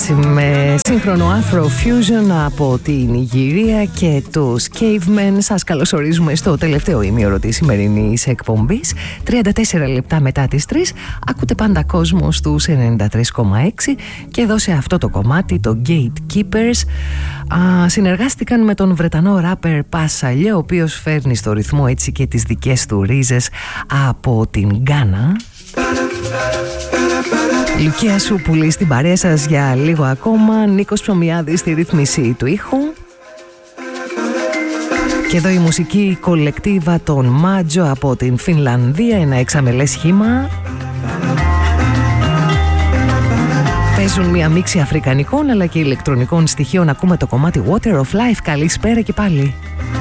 έτσι με σύγχρονο Afrofusion από την Ιγυρία και τους Cavemen. Σας καλωσορίζουμε στο τελευταίο ημίωρο της σημερινής εκπομπής. 34 λεπτά μετά τις 3 ακούτε πάντα κόσμο στους 93,6 και εδώ σε αυτό το κομμάτι, το Gatekeepers, συνεργάστηκαν με τον Βρετανό ράπερ Passalé, ο οποίος φέρνει στο ρυθμό έτσι και τις δικές του ρίζες από την Γκάνα. Λουκία Σούπουλη στην παρέα σας για λίγο ακόμα. Νίκος Ψωμιάδης στη ρύθμιση του ήχου. Και εδώ η μουσική κολεκτίβα των Μάτζο από την Φινλανδία, ένα εξαμελές σχήμα. Παίζουν μια μίξη αφρικανικών αλλά και ηλεκτρονικών στοιχείων. Ακούμε το κομμάτι Water of Life. Καλησπέρα και πάλι.